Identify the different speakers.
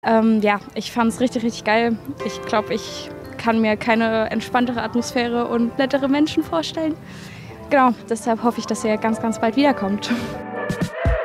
Speaker 1: Ja, ich fand es richtig, richtig geil. Ich glaube, ich kann mir keine entspanntere Atmosphäre und nettere Menschen vorstellen. Genau, deshalb hoffe ich, dass ihr ganz, ganz bald wiederkommt.